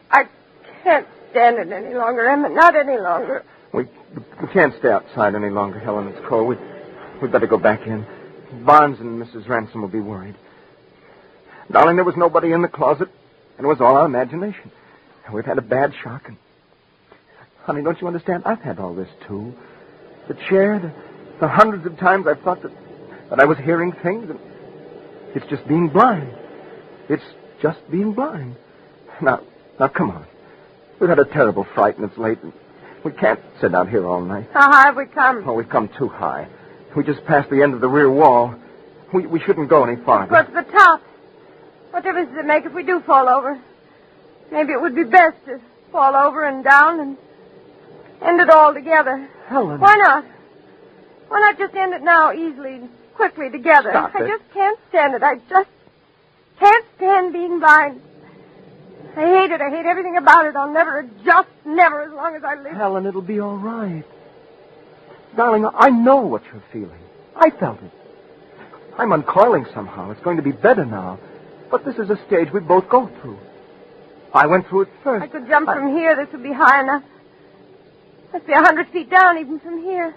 I can't stand it any longer, Emmett. Not any longer. We can't stay outside any longer, Helen. It's cold. We'd better go back in. Barnes and Mrs. Ransom will be worried. Darling, there was nobody in the closet, and it was all our imagination. We've had a bad shock. And honey, don't you understand? I've had all this, too. The chair, the hundreds of times I've thought that I was hearing things, and it's just being blind. It's just being blind. Now, come on. We've had a terrible fright, and it's late, and we can't sit out here all night. How high have we come? Oh, we've come too high. We just passed the end of the rear wall. We shouldn't go any farther. Go to the top. What difference does it make if we do fall over? Maybe it would be best to fall over and down and end it all together. Helen. Why not? Why not just end it now, easily, quickly, together? Stop it. I just can't stand it. I just can't stand being blind. I hate it. I hate everything about it. I'll never adjust, never, as long as I live. Helen, it'll be all right. Darling, I know what you're feeling. I felt it. I'm uncoiling somehow. It's going to be better now. But this is a stage we both go through. I went through it first. I could jump from here. This would be high enough. Must be 100 feet down, even from here.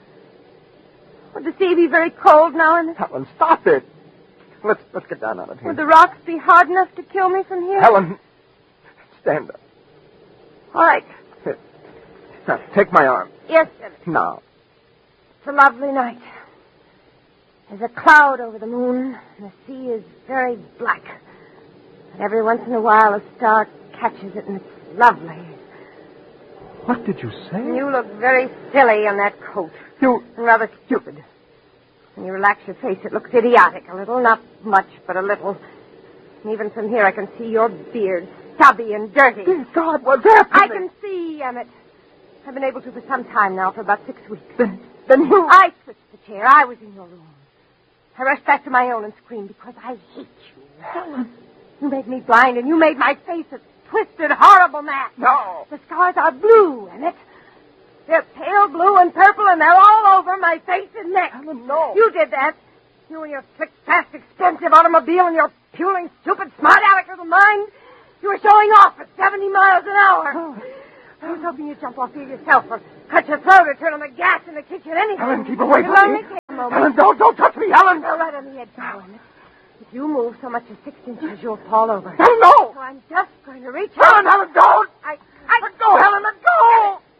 Would the sea be very cold now? Helen, stop it. Let's get down out of here. Would the rocks be hard enough to kill me from here? Helen, stand up. All right. Here. Now, take my arm. Yes, sir. Now. It's a lovely night. There's a cloud over the moon, and the sea is very black. But every once in a while, a star catches it, and it's lovely. What did you say? You look very silly in that coat. You... And rather stupid. When you relax your face, it looks idiotic a little. Not much, but a little. And even from here, I can see your beard, stubby and dirty. Dear God, what's happening? I can see, Emmett. I've been able to for some time now, for about 6 weeks. Then you... I switched the chair. I was in your room. I rushed back to my own and screamed because I hate you. Helen. You made me blind, and you made my face a twisted, horrible mask. No. The scars are blue, Emmett. They're pale blue and purple, and they're all over my face and neck. Helen, no. You did that. You and your slick, fast, expensive automobile and your puling, stupid, smart-aleck little mind. You were showing off at 70 miles an hour. Oh. I was hoping you'd jump off here yourself or cut your throat or turn on the gas in the kitchen, anything. Helen, keep away You'll from me. only take a moment. Helen, don't touch me, Helen. Go right on the edge now, Emmett. If you move so much as 6 inches, you'll fall over. Helen, no. So I'm just going to reach out. Helen, don't. I... Let go, Helen, let go.